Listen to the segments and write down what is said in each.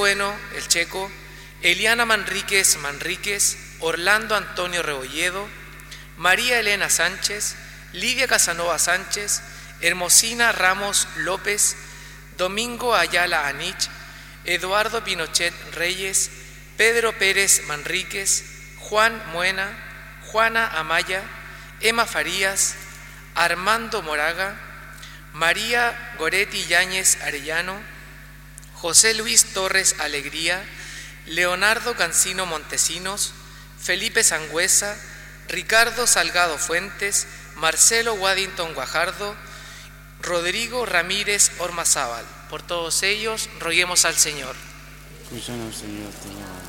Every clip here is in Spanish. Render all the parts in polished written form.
Bueno, el Checo, Eliana Manríquez Manríquez, Orlando Antonio Rebolledo, María Elena Sánchez, Lidia Casanova Sánchez, Hermosina Ramos López, Domingo Ayala Anich, Eduardo Pinochet Reyes, Pedro Pérez Manríquez, Juan Muena, Juana Amaya, Emma Farías, Armando Moraga, María Goretti Yáñez Arellano, José Luis Torres Alegría, Leonardo Cancino Montesinos, Felipe Sangüesa, Ricardo Salgado Fuentes, Marcelo Waddington Guajardo, Rodrigo Ramírez Ormazábal. Por todos ellos, roguemos al Señor. Escúchanos, Señor, te alabamos.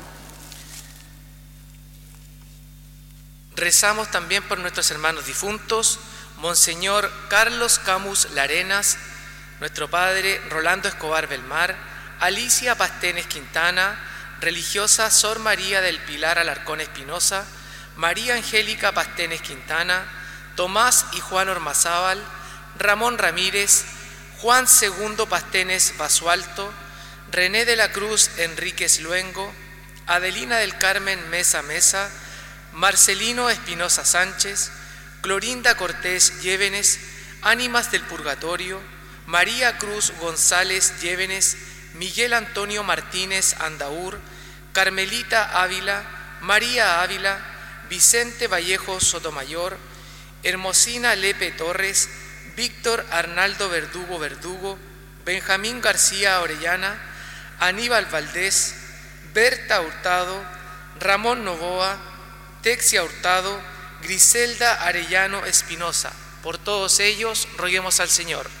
Rezamos también por nuestros hermanos difuntos, Monseñor Carlos Camus Larenas, nuestro padre Rolando Escobar Belmar, Alicia Pastenes Quintana, religiosa Sor María del Pilar Alarcón Espinosa, María Angélica Pastenes Quintana, Tomás y Juan Ormazábal, Ramón Ramírez, Juan II Pastenes Basualto, René de la Cruz Enríquez Luengo, Adelina del Carmen Mesa Mesa, Marcelino Espinosa Sánchez, Clorinda Cortés Llévenes, Ánimas del Purgatorio, María Cruz González Llévenes, Miguel Antonio Martínez Andaur, Carmelita Ávila, María Ávila, Vicente Vallejo Sotomayor, Hermosina Lepe Torres, Víctor Arnaldo Verdugo Verdugo, Benjamín García Orellana, Aníbal Valdés, Berta Hurtado, Ramón Novoa, Texia Hurtado, Griselda Arellano Espinosa. Por todos ellos, roguemos al Señor.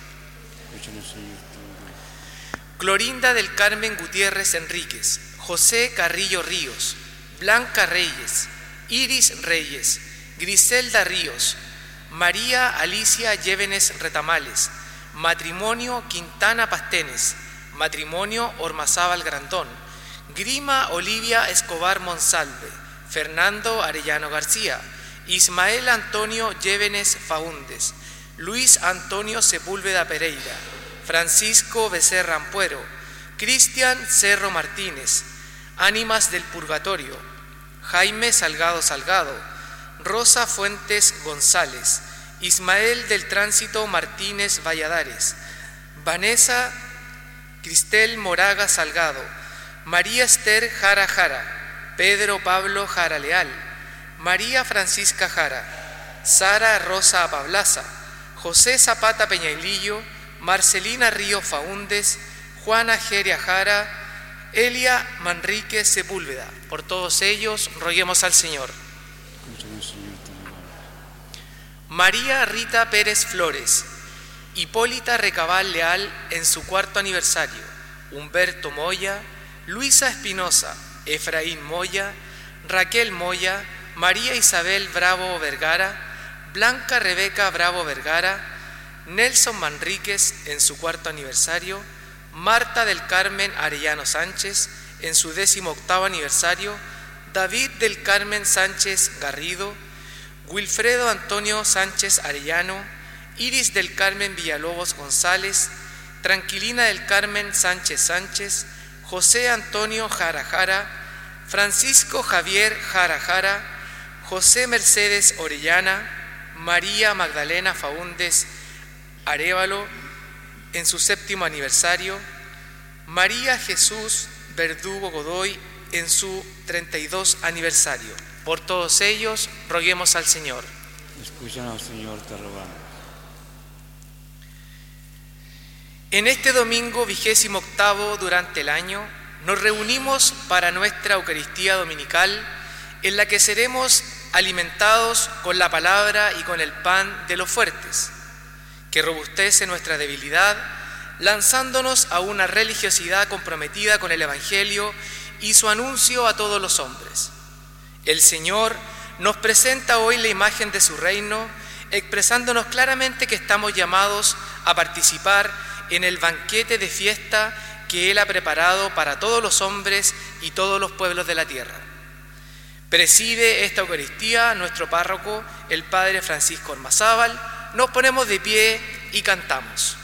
Clorinda del Carmen Gutiérrez Enríquez, José Carrillo Ríos, Blanca Reyes, Iris Reyes, Griselda Ríos, María Alicia Llévenes Retamales, matrimonio Quintana Pastenes, matrimonio Ormazábal Grandón, Grima Olivia Escobar Monsalve, Fernando Arellano García, Ismael Antonio Llévenes Faúndes, Luis Antonio Sepúlveda Pereira, Francisco Becerra Ampuero, Cristian Cerro Martínez, Ánimas del Purgatorio, Jaime Salgado Salgado, Rosa Fuentes González, Ismael del Tránsito Martínez Valladares, Vanessa Cristel Moraga Salgado, María Esther Jara Jara, Pedro Pablo Jara Leal, María Francisca Jara, Sara Rosa Pablaza, José Zapata Peñailillo, Marcelina Río Faúndes, Juana Geria Jara, Elia Manríquez Sepúlveda. Por todos ellos, roguemos al Señor. María Rita Pérez Flores, Hipólita Recabal Leal en su 4º aniversario, Humberto Moya, Luisa Espinosa, Efraín Moya, Raquel Moya, María Isabel Bravo Vergara, Blanca Rebeca Bravo Vergara, Nelson Manríquez en su 4º aniversario, Marta del Carmen Arellano Sánchez en su 18º aniversario, David del Carmen Sánchez Garrido, Wilfredo Antonio Sánchez Arellano, Iris del Carmen Villalobos González, Tranquilina del Carmen Sánchez Sánchez, José Antonio Jara Jara, Francisco Javier Jara Jara, José Mercedes Orellana, María Magdalena Faúndes Arévalo en su 7º aniversario, María Jesús Verdugo Godoy en su 32 aniversario. Por todos ellos, roguemos al Señor. Escúchanos, Señor, te rogamos. En este domingo 28º durante el año, nos reunimos para nuestra Eucaristía Dominical, en la que seremos alimentados con la palabra y con el pan de los fuertes, que robustece nuestra debilidad, lanzándonos a una religiosidad comprometida con el Evangelio y su anuncio a todos los hombres. El Señor nos presenta hoy la imagen de su reino, expresándonos claramente que estamos llamados a participar en el banquete de fiesta que Él ha preparado para todos los hombres y todos los pueblos de la tierra. Preside esta Eucaristía nuestro párroco, el Padre Francisco Ormazábal. Nos ponemos de pie y cantamos.